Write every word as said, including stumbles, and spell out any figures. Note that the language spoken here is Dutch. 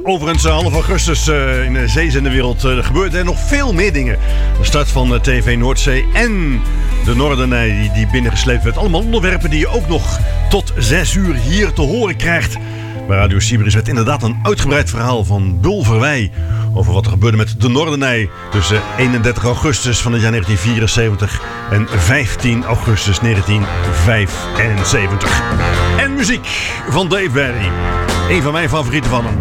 overigens half augustus uh, in de zeezenderwereld uh, gebeurt er nog veel meer dingen. De start van uh, T V Noordzee en de Noordernij die, die binnengesleept werd. Allemaal onderwerpen die je ook nog tot zes uur hier te horen krijgt. Bij Radio Siberisch werd inderdaad een uitgebreid verhaal van Bulverwij over wat er gebeurde met de Noordernij tussen eenendertig augustus van het jaar negentien vierenzeventig en vijftien augustus negentien vijfenzeventig. En muziek van Dave Barry. Een van mijn favorieten van hem.